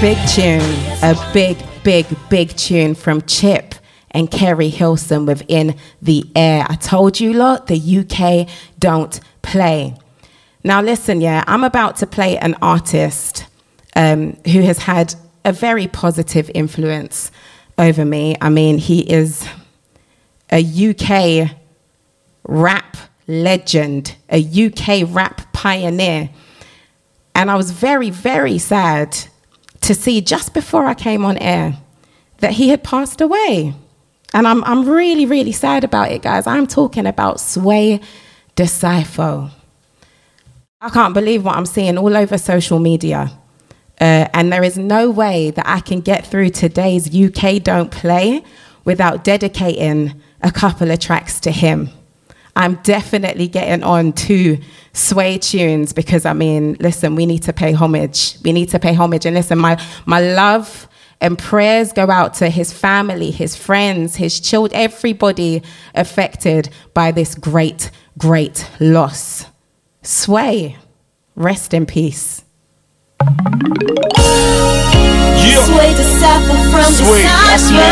big tune, a big tune from Chip and Kerry Hilson with In the Air. I told you lot, the UK don't play. Now listen, yeah, I'm about to play an artist who has had a very positive influence over me. I mean, he is a UK rap legend, a UK rap pioneer. And I was very, very sad to see just before I came on air that he had passed away. And I'm really, really sad about it, guys. I'm talking about Sway Decipho. I can't believe what I'm seeing all over social media. And there is no way that I can get through today's UK Don't Play without dedicating a couple of tracks to him. I'm definitely getting on to Sway tunes because, I mean, listen, we need to pay homage. We need to pay homage. And listen, my love and prayers go out to his family, his friends, his children, everybody affected by this great, great loss. Sway, rest in peace. Yeah. Sway Decipho from the